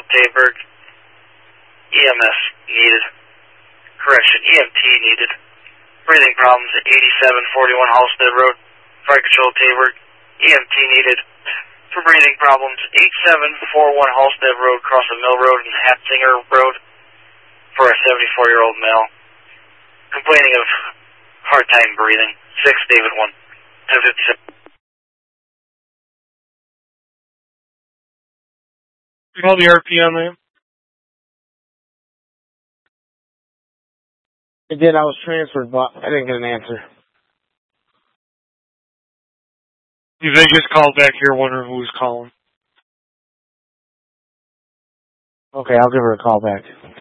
Taberg. EMS needed. Correction, EMT needed. Breathing problems at 8741 Halstead Road. Fire Control Taberg. EMT needed. For breathing problems, 8741 Halstead Road, across the Mill Road and Hatzinger Road, for a 74-year-old male. Complaining of hard time breathing. 6 David 1, 1057. Call the RPM, man. It did. I was transferred, but I didn't get an answer. They just called back here wondering who was calling. Okay, I'll give her a call back.